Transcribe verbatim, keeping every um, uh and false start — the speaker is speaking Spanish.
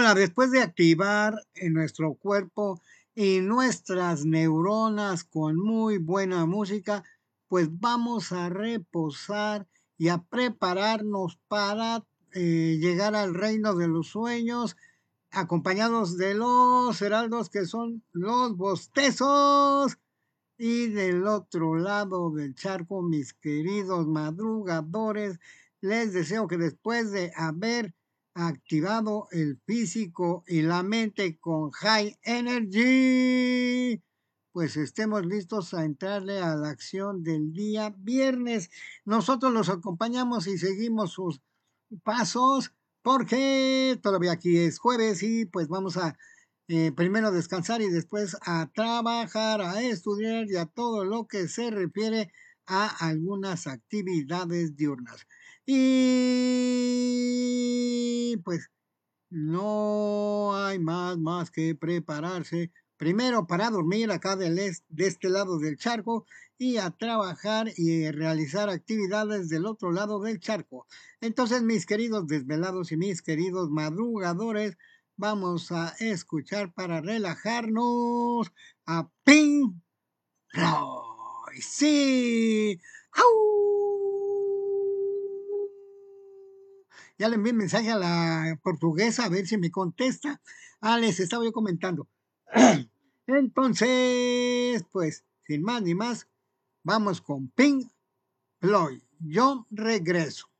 Ahora, después de activar en nuestro cuerpo y nuestras neuronas con muy buena música, pues vamos a reposar y a prepararnos para eh, llegar al reino de los sueños, acompañados de los heraldos que son los bostezos. Y del otro lado del charco, mis queridos madrugadores, les deseo que después de haber activado el físico y la mente con High Energy, pues estemos listos a entrarle a la acción del día viernes. Nosotros los acompañamos y seguimos sus pasos porque todavía aquí es jueves y pues vamos a eh, primero descansar y después a trabajar, a estudiar y a todo lo que se refiere a algunas actividades diurnas. Y pues no hay más, más que prepararse. Primero para dormir acá del est- de este lado del charco y a trabajar y realizar actividades del otro lado del charco. Entonces, mis queridos desvelados y mis queridos madrugadores, vamos a escuchar para relajarnos a Pink Floyd. Sí. ¡Au! Ya le envié mensaje a la portuguesa a ver si me contesta. Ah, les estaba yo comentando. Entonces, pues, sin más ni más, vamos con Pink Floyd. Yo regreso.